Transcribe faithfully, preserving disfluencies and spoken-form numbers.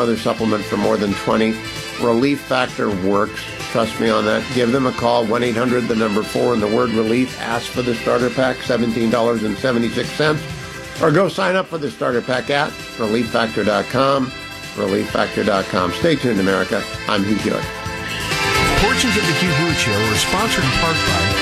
other supplements for more than twenty. Relief Factor works. Trust me on that. Give them a call, one eight hundred, the number four, and the word relief. Ask for the starter pack, seventeen dollars and seventy-six cents. Or go sign up for the starter pack at relief factor dot com, relief factor dot com. Stay tuned, America. I'm Hugh Hewitt. Portions of the Hugh Hewitt Show are sponsored in part by